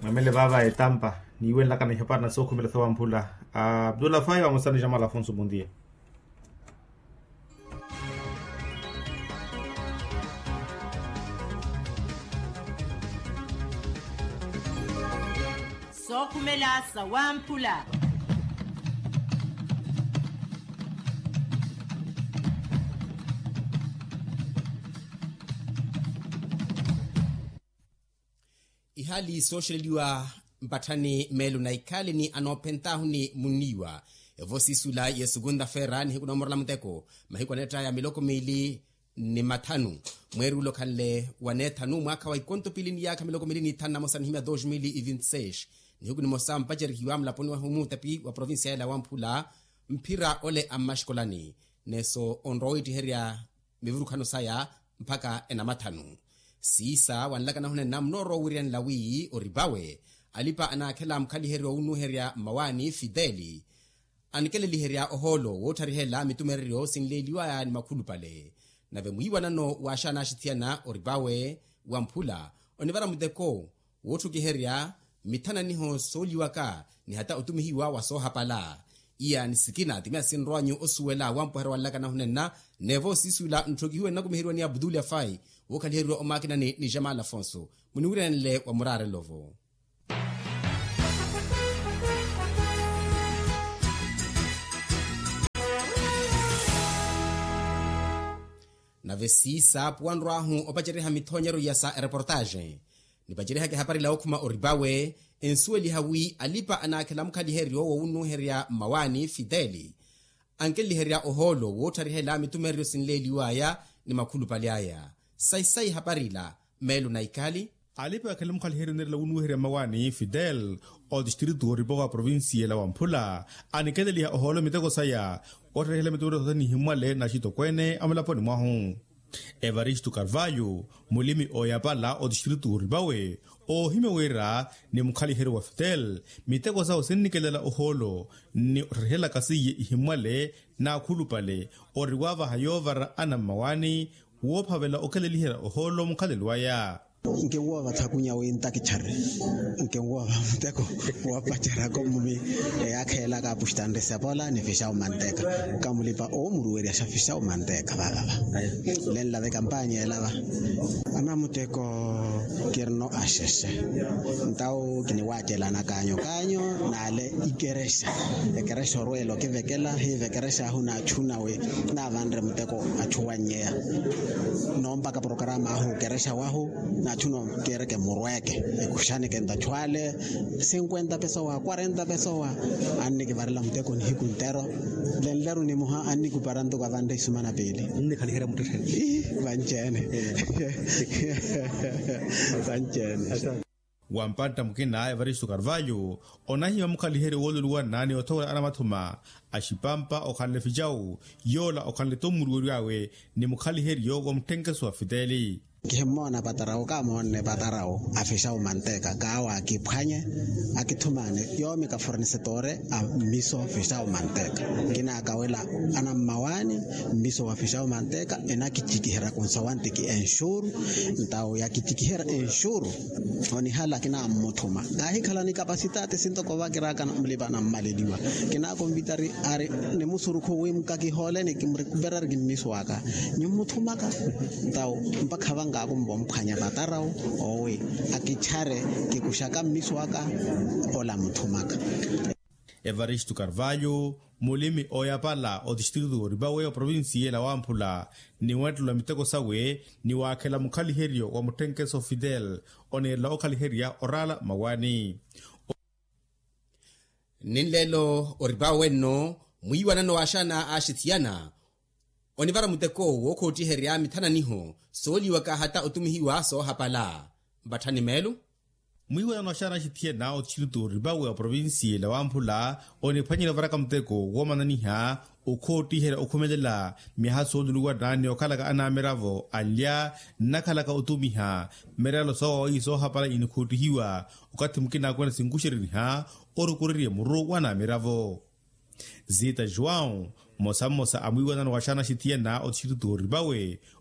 Mamele baba etampa ni wen la kana hepar na soko mele thawam pula. Abdullah Fai vamos a llamar a Alfonso buen día. Soko mela thawam pula. Ihali socialiwa mpatani melu na ikali ni anopentahu ni muniwa evosi sula ye segunda fera ni hikuna morla mteko mahikwa neta ya miloko mili ni matanu mweru lokale wanetanu mwaka wa ikonto pilini yaka miloko mili ni tana mosa nihimia 2026 ni hikuni mosa mpajeri hiwa mlaponi wa humu tapi wa provinsia ya Wampula mpira ole amashkolani neso onroiti heria mivurukano saya mpaka ena matanu sisa wanlaka na hune namnoro wirian lawi oribawe alipa anakela mkali herio unu heria mawani Fideli anikele liheria oholo wotari hela mitumerio sinleliwa ya ni makulu pale na vemuiwa nano washana shitiana oribawe Wampula onivara mudeko wotu kiheria mitana niho soliwaka ni hata utumihiwa wasoha pala iya nisikina timia sinroanyu osuwela wampuhera wanlaka na hune na nevo sisula ntrogihuwe na kumihirwa ni Abdullah Fai wokalihirwa omakina ni Jamal Afonso muniwira nile wa murare lovo na vesisa puanroahu opachereha mitonyero ya sa reportage ni pachereha ke hapari la okuma oribawe ensueli hawi alipa anakela mkaliherio wa unu heria mawani Fideli ankeliheria oholo wotarihela mitumerio sinleliwaya ni makulu paliaya sai haparila melu na ikali alipa akela mkaliherio nere la unu heria mawani Fidel o distrito riboga provinsia la Wampula anikeliha oholo mitego saya wotarihela mitumerio ni himwale na shito kwene amelaponi mwahu Evaristo Carvalho mulimi oyapala o distrito ribawe o himewera ni mkaliherio wa Fidel mitego sao sinikelela oholo ni rehela kasiye ihimwale na kulupale o riwava hayovara ana mawani wophavela okelelihera oholo mkhalelwaya nke wa bathakunya we ntakichare nke wa mteko wa pachara ko mumi ya khela ka pustande sapola ne fisha umanteka ka mulipa o muruweria sha fisha umanteka baba len la de campaña elaba ana muteko kierno asheshe ntao kini wachela na kanyo nale ikeresha ruelo kivekela hivekeresha huna chuna we na vandre muteko achuwanyea nomba ka programa hu keresha wahu na chuno quiere que morweke ekushane que ndachwale 50 pesos wa 40 pesos wa anni que varla mteko ni hikuntero lenleru ni muha anni kuparando kwa vande sumana pele ni khalihera mutashani vanchene wampanta mkina Evaristo Carvalho onahi mkalihere woluluwa nani otola anamathuma ashipampa okhanle fijau yola okhanle tomururiawe ni mkalihere yogo mtenkeso wa Fideli Kihemona patarao kamone patarao afisha umanteka gawa akiphanye akithumane yomi ka fornecedore a miso fisha umanteka kina kawela ana mawani miso wa fisha umanteka enakichikihera konsawanti ki ensure ntao yakichikihera ensure oni hala kina muthuma gahi khala ni capacitate sinto ko bakira kana mlibana maleliwa kina kompitari are ne musurukho we mkaki hole ne kimrecuperar gin miso aka nyumuthuma ka ntao mpakha nga kumbompkhanya batarao owe akichare kikushaka miswaka ola muthumaka Evaristo Carvalho mulimi oyapala o distrito ribawe o provinsia la Wampula ni watu la mitego sawe ni wakela mkaliherio wa mutenkeso Fidel one la okaliheria orala mawani ninlelo oribawe no muiwana no ashana ashitiana onivara muteko wokoti heria mitana niho soli waka hata utumihiwa so hapala batani melu mwiwa no shana shitie na o distrito ribawe o provinsia la Wampula one phanyela varaka muteko womana niha okoti hera okumelela miha soluluwa dani okalaka ana meravo alya nakalaka utumiha meralo so iso hapala inikoti hiwa ukati mkina kwena singushiriniha orukuririe muru wana meravo Zita João mosa amwiwa na washana shitiena o distrito ribawe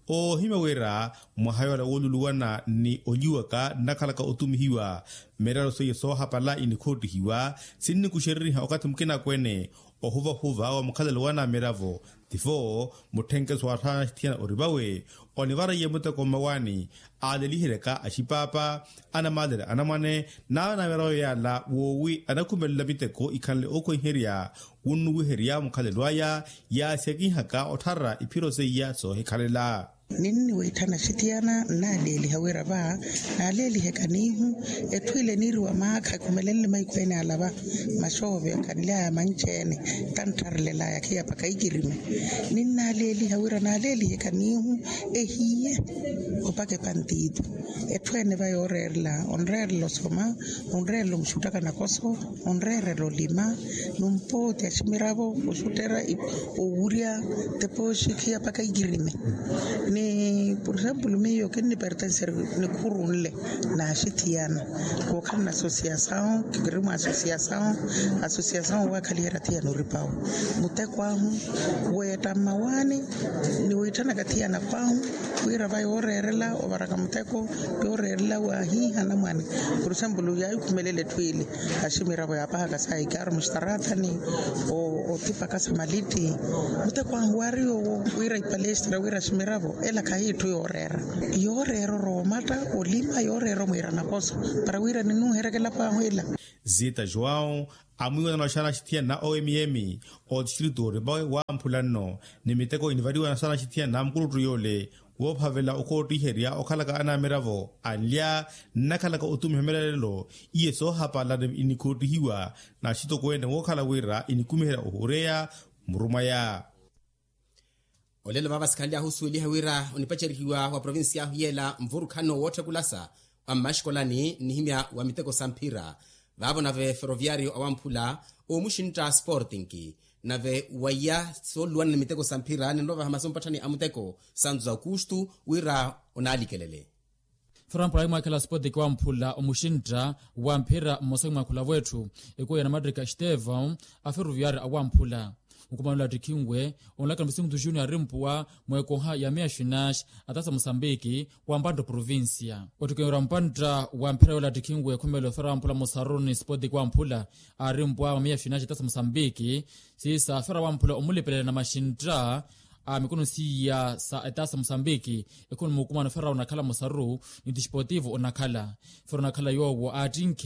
o hime wera mwahayala woluluwana ni oliwaka nakalaka otumihiwa meraro soye soha pala ini kodi hiwa sinni kusheriri wakati mkina kwene o huva wa mkhalelwana meravo tifo mutenke swatha tiana oribawe onivara yemuta komawani alelihireka ashipapa anamadere anamane na merao yala wowi anakumela biteko ikanle oko heria wunu heria mkhalelwaya ya seki haka othara ipirose ya so hikalela nini waitana shitiana na leli hawera ba na leli hekanihu etwile niru maka kumelele maikwene alaba mashove kanila manchene tantarlela yakia pakaigirime ninna leli hawera na leli hekanihu ehiye opake pantitu etwene ba yorerla onrerlo soma onrerlo mshutaka nakoso onrerlo lima numpote ashimirabo usutera uria teposhikia pakaigirime ni por ejemplo meio que ni pertencer ni kurunle na shitiana ko kan associação que grima associação wa kalira tia no ripao mutekwa weta mawani ni wetana katia kwao wira vai orerela obaraka muteko orerela wa hi hana mani por ejemplo ya kumelele twile ashimira ba hapa kasa ikar mustarata ni o tipa kasa maliti mutekwa wario wira palestra wira shimirabo ela kahitu yorero romata olima yorero mwira nakoso para wira ninu herekela pa hwela Zita João amuiwa na shana shitia na OMM o distrito ribawe wa mpulano ni miteko inivadiwa na shana shitia na mkuru yole wophavela okoti heria okhalaka ana meravo anlia nakalaka otumi hemelelo iyeso hapala inikoti hiwa na shito kwene wokhala wira inikumihera ohorea murumaya olelo baba sikali ahusuli hawira unipacherihiwa wa provinsi ya Yela mvurukano wote kulasa wa mashkolani nihimya wa miteko sampira vavo nave ferroviario awampula o mushinta sporting nave waya soluan na miteko sampira nindova hamasompatani amuteko sanzu za kustu wira onalikelele Frampa ima kala sport kwa mpula omushinta wa mpira mosongi makula wetu ikuwa na madrika Stefan aferroviario awampula ukumanola tikingwe onlaka mbisingu tu junior rimpuwa mwekoha ya mea shinash atasa Mosambiki wa mbando provincia otukengura mpanda wa mpira wala tikingwe kumelo fera mpula Mosaruni sport kwa mpula rimpuwa wa mea shinash atasa Mosambiki sisa fera wa mpula omulipele na mashintra mikono siya sa etasa Mosambiki ekunu mukuma na fera unakala Mosaru ni disportivo unakala fera unakala yowo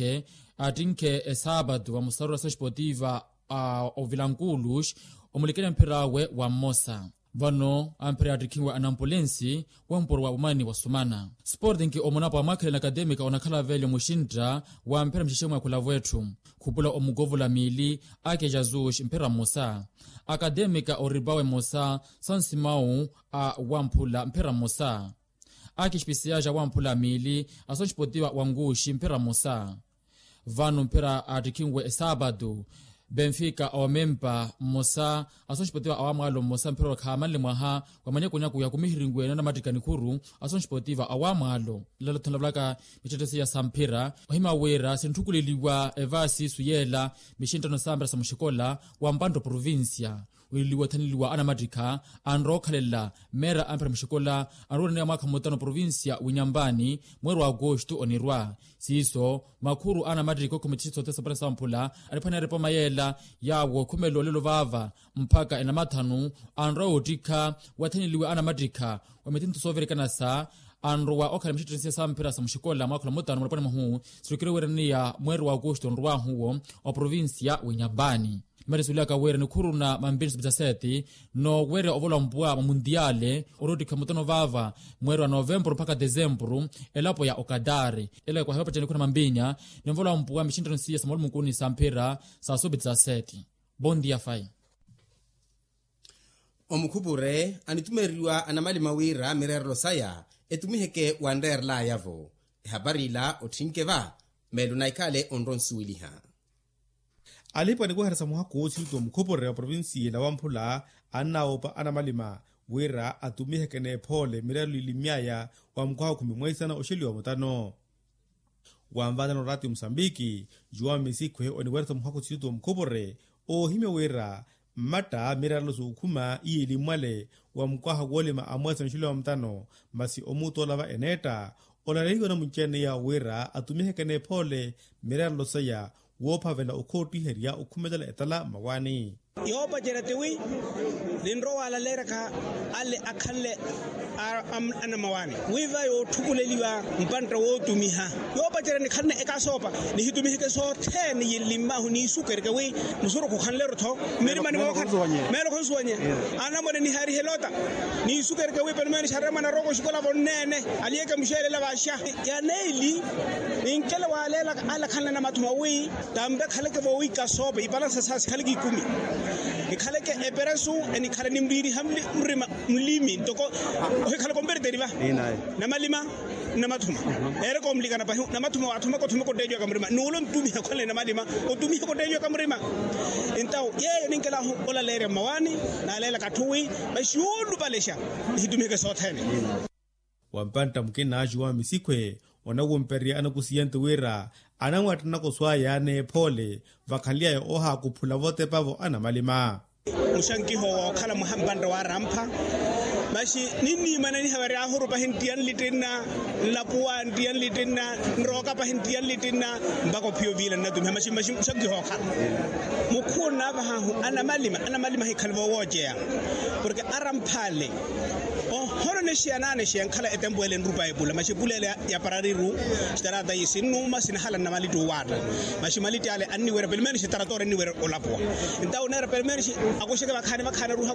atinke sabado wa Mosaru asa sportiva o Vilankulush omulikele mpirawe wa Mosa vano ampere atikingwa anambulensi wa mporo wa umani wa Sumana Sporting omunapo amakele na akademika onakala vele mushinda wa mpira mshishemu ya kula wetu kupula omugovu la mili ake jazush mpira Mosa akademika oribawe Mosa sansimau wampula mpira Mosa ake shpisiaja wampula mili asonchipotiwa wangushi mpira Mosa vano mpira atikingwe sabado Benfica omempa Mosa asonchipotiwa awamalo Mosa mpira khamale mwaha kwamanye kunyaku ya kumihiringwe na matikani kuru asonchipotiwa awamalo lelo tonlablaka michetesi ya sampira ohima wera sentukuliliwa evasi suyela mishintono sambra samushikola wa mbando provincia wiliwa taniliwa ana madrika anrokhalela mera ampira mshikola anrone mwaka motano provincia unyambani mwero wa agosto onirwa siso makuru ana madrika komitiso tesa para sampula alipana repo mayela yawo kumelo lelo vava mpaka ena mathanu anroodika wataniliwa ana madrika wametinto soverikana sa anrowa okhala mshitrensia sampira samushikola mwakula motano mwapana mahu sirikire werania mwero wa agosto nrwa huo wa provincia unyambani Marisulaka were ni kuru na mambini sibisaseti no were ovola mbua mundiale orodi kamutano vava mwero wa Novembro mpaka Dezembro elapo ya okadari ela kwa hewa chani kuna mambinya ni mvola mbua mishindano siya samolu mkuni sampira sa subisaseti bondi ya fai omukubure anitumeriwa anamali mawira mirerlo saya etumiheke wanderla yavo habari la otinkeva melu naikale onronsuiliha alipa ni kuharisa muhako usilitu mkupore wa provinsi la wampula anaopa anamalima wera atumihe kene pole mirelu ilimiaya wa mkwao kumimwesa na oshili wa mutano wamvada no rati Msambiki juwa misikwe oniwerta muhako usilitu mkupore o hime wera mmata miralo su ukhuma iili mwale wa mkwaha kuolema amwesa nshule wa mtano masi omuto lava eneta olalaigo na mchene ya wira atumihekene pole miralo saya wophavela ukhoti heria ukhumedela etala mawani yopa jeratewi linro wala leraka ale akhalle ana mawani wiva yo thukuleliwa mpanta wo tumiha yopa jerani khanne eka sopa ni hitumihike so then yilima huni sukerke wi musuro ko khanle rotho meri mani mo khan melo ko suwanye ana mo ni hari helota ni sukerke wi pen meni sharama na rogo shikola bonnene aliyeka mshele la basha ya neili inkela wala la ala khanle na matuma wi tambe khaleke bo wi ka sopa ibala sa khaleki kumi ikhaleke eperesu eni khala nimbiri hamli mrima mlimi toko okhala kombere deriva na malima na mathuma ere komlikana pa na mathuma athuma ko dejo ka mrima nulo ntumi khole na malima o tumi ko dejo ka mrima intau ye ninkela ho ola lere mawani na lela kathui bashulu balesha hitumi ke sothene wampanta mkena ajwa misikwe wanawomperia anakusiyente wira anawatana kuswaya ne pole vakhalia yo oha kuphula vote pavo ana malima mushankiho wa khala muhambanda wa rampa mashi nini manani habari ahuru pa hintian litina lapua ndian litina nroka pa hintian litina mbako pio vila na tumi mashi mushankiho khala mukhuna ba ana malima hikhalvo woje porque arampale hono ne shiana ne shian khala etembwele nrupa ebula mashi bulele ya parariru starada yisinu masina hala na malitu wata mashi maliti ale anni wera belmeni shi taratore ni wera olapwa intaw nera belmeni shi akosheka bakhane ruha